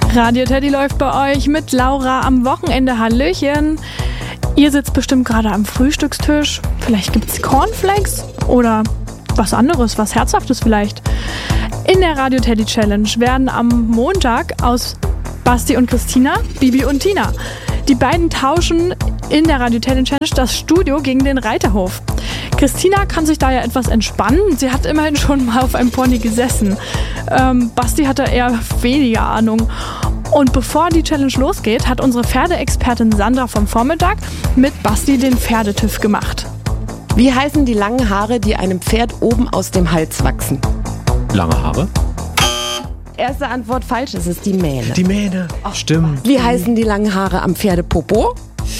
Radio Teddy läuft bei euch mit Laura am Wochenende. Hallöchen. Ihr sitzt bestimmt gerade am Frühstückstisch. Vielleicht gibt's Cornflakes oder was anderes, was Herzhaftes vielleicht. In der Radio Teddy Challenge werden am Montag aus Basti und Christina Bibi und Tina. Die beiden tauschen in der Radio Teddy Challenge das Studio gegen den Reiterhof. Christina kann sich da ja etwas entspannen. Sie hat immerhin schon mal auf einem Pony gesessen. Basti hat da eher weniger Ahnung. Und bevor die Challenge losgeht, hat unsere Pferdeexpertin Sandra vom Vormittag mit Basti den Pferdetüff gemacht. Wie heißen die langen Haare, die einem Pferd oben aus dem Hals wachsen? Lange Haare? Erste Antwort falsch, es ist die Mähne. Die Mähne, stimmt. Wie heißen die langen Haare am Pferdepopo?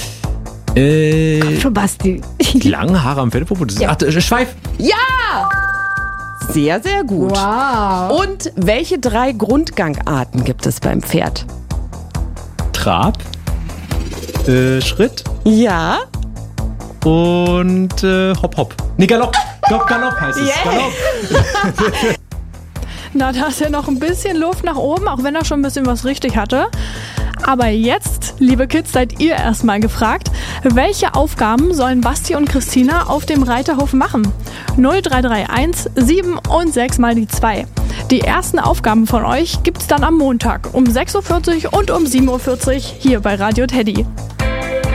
Schon Basti. Die langen Haare am Pferdepopo? Schweif. Ja! Sehr, sehr gut. Wow. Und welche 3 Grundgangarten gibt es beim Pferd? Trab, Schritt Ja. und Hopp, Hopp. Nee, Galopp. Galopp heißt es. Yeah. Galopp. Na, da ist ja noch ein bisschen Luft nach oben, auch wenn er schon ein bisschen was richtig hatte. Aber jetzt, liebe Kids, seid ihr erstmal gefragt, welche Aufgaben sollen Basti und Christina auf dem Reiterhof machen? 0331 7 und 6 mal die 2. Die ersten Aufgaben von euch gibt's dann am Montag um 6.40 Uhr und um 7.40 Uhr hier bei Radio Teddy.